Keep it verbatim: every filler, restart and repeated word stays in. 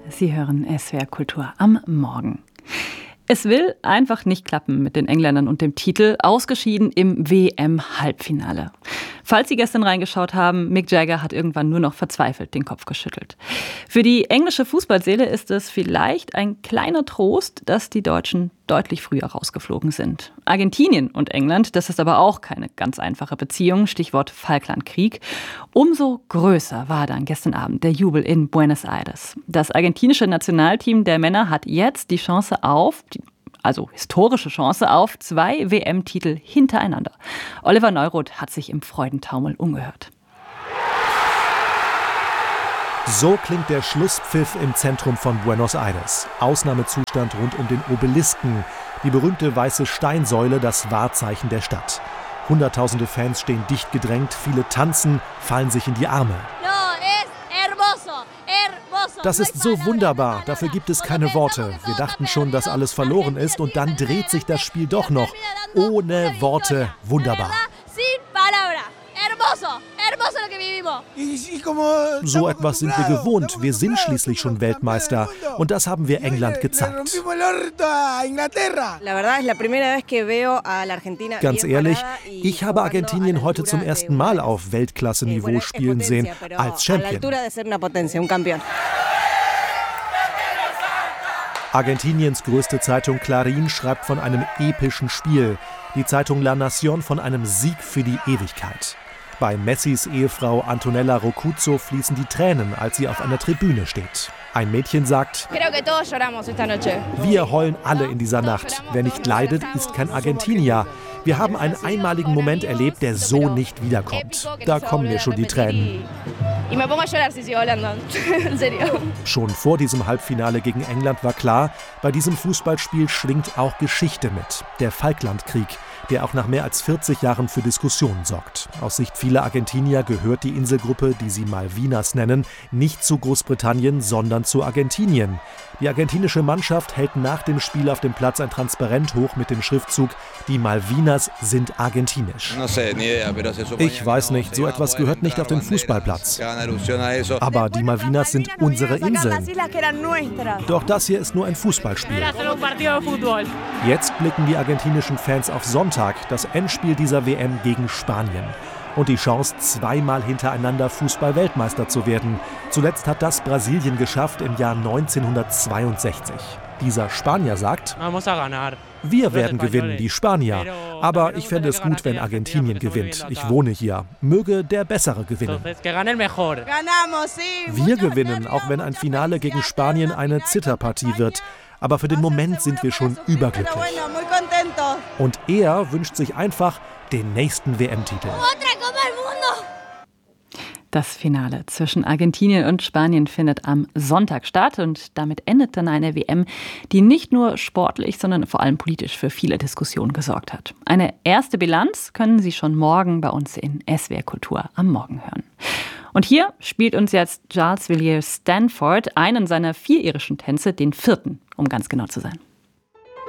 Sie hören S W R Kultur am Morgen. Es will einfach nicht klappen mit den Engländern und dem Titel, ausgeschieden im W M-Halbfinale. Falls Sie gestern reingeschaut haben, Mick Jagger hat irgendwann nur noch verzweifelt den Kopf geschüttelt. Für die englische Fußballseele ist es vielleicht ein kleiner Trost, dass die Deutschen deutlich früher rausgeflogen sind. Argentinien und England, das ist aber auch keine ganz einfache Beziehung, Stichwort Falklandkrieg. Umso größer war dann gestern Abend der Jubel in Buenos Aires. Das argentinische Nationalteam der Männer hat jetzt die Chance auf, die also historische Chance auf zwei W M-Titel hintereinander. Oliver Neuroth hat sich im Freudentaumel umgehört. So klingt der Schlusspfiff im Zentrum von Buenos Aires. Ausnahmezustand rund um den Obelisken, die berühmte weiße Steinsäule, das Wahrzeichen der Stadt. Hunderttausende Fans stehen dicht gedrängt, viele tanzen, fallen sich in die Arme. Das ist so wunderbar, dafür gibt es keine Worte. Wir dachten schon, dass alles verloren ist und dann dreht sich das Spiel doch noch. Ohne Worte, wunderbar. So etwas sind wir gewohnt, wir sind schließlich schon Weltmeister und das haben wir England gezeigt. Ganz ehrlich, ich habe Argentinien heute zum ersten Mal auf Weltklasse-Niveau spielen sehen, als Champion. Argentiniens größte Zeitung Clarín schreibt von einem epischen Spiel, die Zeitung La Nación von einem Sieg für die Ewigkeit. Bei Messis Ehefrau Antonella Roccuzzo fließen die Tränen, als sie auf einer Tribüne steht. Ein Mädchen sagt, wir heulen alle in dieser Nacht. Wer nicht leidet, ist kein Argentinier. Wir haben einen einmaligen Moment erlebt, der so nicht wiederkommt. Da kommen mir schon die Tränen. Schon vor diesem Halbfinale gegen England war klar, bei diesem Fußballspiel schwingt auch Geschichte mit. Der Falklandkrieg, der auch nach mehr als vierzig Jahren für Diskussionen sorgt. Aus Sicht vieler Argentinier gehört die Inselgruppe, die sie Malvinas nennen, nicht zu Großbritannien, sondern zu Argentinien. Die argentinische Mannschaft hält nach dem Spiel auf dem Platz ein Transparent hoch mit dem Schriftzug „Die Malvinas sind argentinisch". Ich weiß nicht, so etwas gehört nicht auf den Fußballplatz. Aber die Malvinas sind unsere Inseln. Doch das hier ist nur ein Fußballspiel. Jetzt blicken die argentinischen Fans auf Sonntag, das Endspiel dieser W M gegen Spanien. Und die Chance, zweimal hintereinander Fußball-Weltmeister zu werden. Zuletzt hat das Brasilien geschafft im Jahr neunzehnhundertzweiundsechzig. Dieser Spanier sagt, wir werden gewinnen, die Spanier. Aber ich fände es gut, wenn Argentinien gewinnt. Ich wohne hier. Möge der Bessere gewinnen. Wir gewinnen, auch wenn ein Finale gegen Spanien eine Zitterpartie wird. Aber für den Moment sind wir schon überglücklich. Und er wünscht sich einfach den nächsten W M-Titel. Das Finale zwischen Argentinien und Spanien findet am Sonntag statt und damit endet dann eine W M, die nicht nur sportlich, sondern vor allem politisch für viele Diskussionen gesorgt hat. Eine erste Bilanz können Sie schon morgen bei uns in S W R Kultur am Morgen hören. Und hier spielt uns jetzt Charles Villiers Stanford einen seiner vier irischen Tänze, den vierten, um ganz genau zu sein.